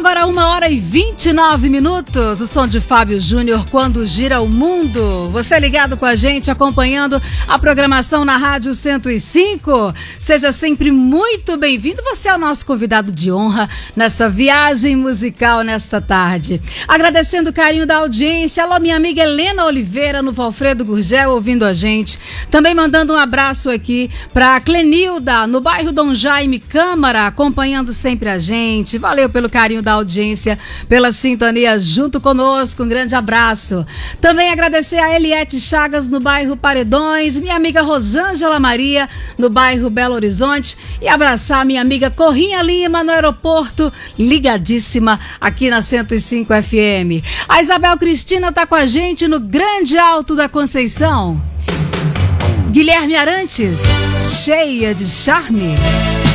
Agora 1h29, o som de Fábio Júnior, Quando Gira o Mundo. Você ligado com a gente, acompanhando a programação na Rádio 105. Seja sempre muito bem-vindo. Você é o nosso convidado de honra nessa viagem musical nesta tarde. Agradecendo o carinho da audiência. Alô, minha amiga Helena Oliveira, no Valfredo Gurgel, ouvindo a gente. Também mandando um abraço aqui para a Clenilda, no bairro Dom Jaime Câmara, acompanhando sempre a gente. Valeu pelo carinho da audiência, pela sintonia junto conosco, um grande abraço. Também agradecer a Eliette Chagas no bairro Paredões, minha amiga Rosângela Maria no bairro Belo Horizonte e abraçar minha amiga Corrinha Lima no aeroporto, ligadíssima aqui na 105 FM. A Isabel Cristina tá com a gente no Grande Alto da Conceição. Guilherme Arantes, cheia de charme.